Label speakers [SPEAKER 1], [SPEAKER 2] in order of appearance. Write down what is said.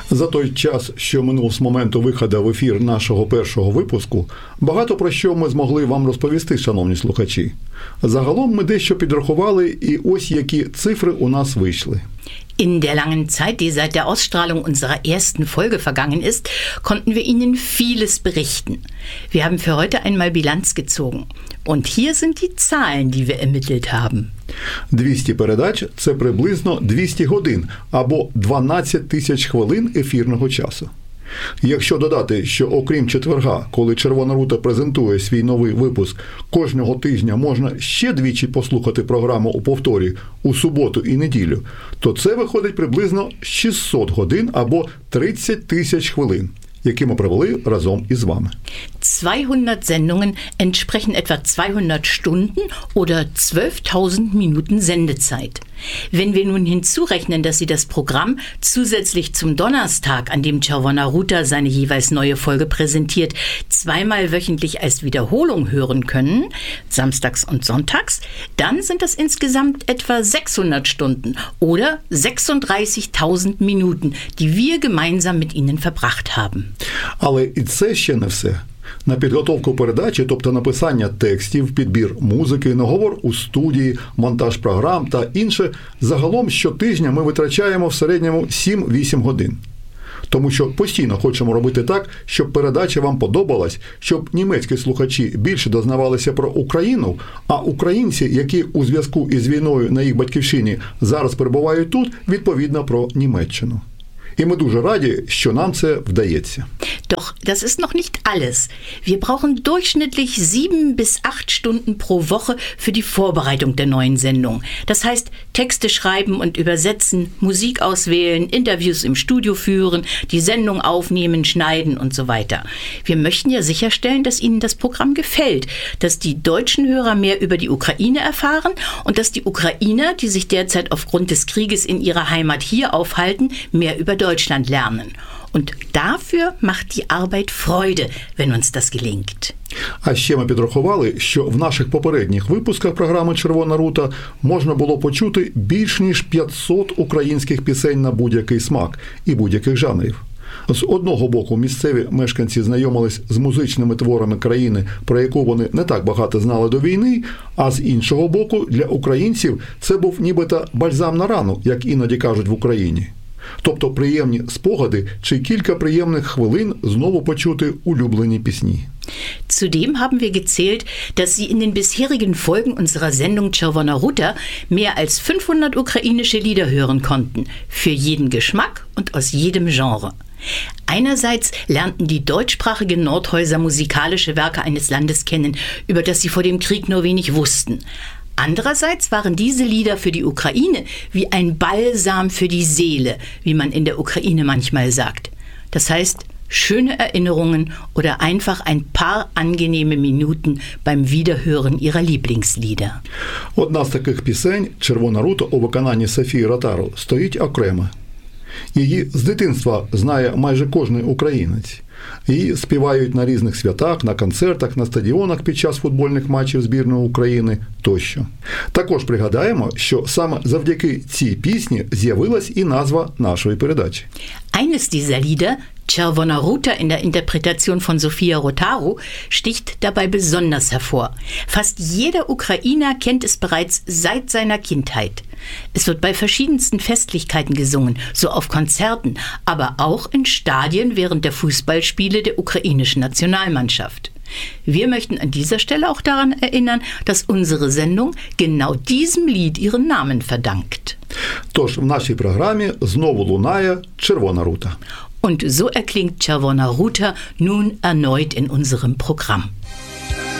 [SPEAKER 1] За той час, що минув з моменту виходу в ефір нашого першого випуску, багато про що ми змогли вам розповісти, шановні слухачі. Загалом ми дещо підрахували, і ось які цифри у нас вийшли.
[SPEAKER 2] In der langen Zeit, die seit der Ausstrahlung unserer ersten Folge vergangen ist, konnten wir Ihnen vieles berichten. Wir haben für heute einmal Bilanz gezogen. Und hier sind die Zahlen, die wir ermittelt haben.
[SPEAKER 1] 200 передач – це приблизно 200 годин або 12 тисяч хвилин ефірного часу. Якщо додати, що окрім четверга, коли Червона рута презентує свій новий випуск, кожного тижня можна ще двічі послухати програму у повторі у суботу і неділю, то це виходить приблизно 600 годин або 30 тисяч хвилин, які ми провели разом із вами.
[SPEAKER 2] 200 Sendungen entsprechen etwa 200 Stunden oder 12.000 Minuten Sendezeit. Wenn wir nun hinzurechnen, dass Sie das Programm zusätzlich zum Donnerstag, an dem Червона рута seine jeweils neue Folge präsentiert, zweimal wöchentlich als Wiederholung hören können, samstags und sonntags, dann sind das insgesamt etwa 600 Stunden oder 36.000 Minuten, die wir gemeinsam mit Ihnen verbracht haben.
[SPEAKER 1] Але і це ще не все. На підготовку передачі, тобто написання текстів, підбір музики, наговор у студії, монтаж програм та інше, загалом щотижня ми витрачаємо в середньому 7-8 годин. Тому що постійно хочемо робити так, щоб передача вам подобалась, щоб німецькі слухачі більше дознавалися про Україну, а українці, які у зв'язку із війною на їх батьківщині зараз перебувають тут, відповідно про Німеччину. І ми дуже раді, що нам це вдається.
[SPEAKER 2] Doch das ist noch nicht alles. Wir brauchen durchschnittlich 7 bis 8 Stunden pro Woche für die Vorbereitung der neuen Sendung. Das heißt, Texte schreiben und übersetzen, Musik auswählen, Interviews im Studio führen, die Sendung aufnehmen, schneiden und so weiter. Wir möchten ja sicherstellen, dass Ihnen das Programm gefällt, dass die deutschen Hörer mehr über die Ukraine erfahren und dass die Ukrainer, die sich derzeit aufgrund des Krieges in ihrer Heimat hier aufhalten, mehr über Deutschland lernen. Und dafür macht die Arbeit Freude, wenn uns das gelingt.
[SPEAKER 1] А ще ми підрахували, що в наших попередніх випусках програми «Червона рута» можна було почути більш ніж 500 українських пісень на будь-який смак і будь-яких жанрів. З одного боку, місцеві мешканці знайомились з музичними творами країни, про яку вони не так багато знали до війни, а з іншого боку, для українців це був нібито бальзам на рану, як іноді кажуть в Україні. Тобто приємні спогади чи кілька приємних хвилин знову почути улюблені пісні.
[SPEAKER 2] Zudem haben wir gezählt, dass Sie in den bisherigen Folgen unserer Sendung Червона рута mehr als 500 ukrainische Lieder hören konnten, für jeden Geschmack und aus jedem Genre. Einerseits lernten die deutschsprachigen Nordhäuser musikalische Werke eines Landes kennen, über das sie vor dem Krieg nur wenig wussten. Andererseits waren diese Lieder für die Ukraine wie ein Balsam für die Seele, wie man in der Ukraine manchmal sagt. Das heißt, schöne Erinnerungen oder einfach ein paar angenehme Minuten beim Wiederhören ihrer Lieblingslieder.
[SPEAKER 1] Одна з таких пісень «Червона рута» у виконанні Софії Ротару стоїть окремо. Її з дитинства знає майже кожний українець. Її співають на різних святах, на концертах, на стадіонах під час футбольних матчів збірної України тощо. Також пригадаємо, що саме завдяки цій пісні з'явилась і назва нашої передачі.
[SPEAKER 2] Eines dieser Lieder, Червона рута in der Interpretation von Sophia Rotaru, sticht dabei besonders hervor. Fast jeder Ukrainer kennt es bereits seit seiner Kindheit. Es wird bei verschiedensten Festlichkeiten gesungen, so auf Konzerten, aber auch in Stadien während der Fußballspiele der ukrainischen Nationalmannschaft. Wir möchten an dieser Stelle auch daran erinnern, dass unsere Sendung genau diesem Lied ihren Namen verdankt.
[SPEAKER 1] Тож в нашій програмі знову лунає «Червона рута».
[SPEAKER 2] Und so erklingt Червона рута nun erneut in unserem Programm.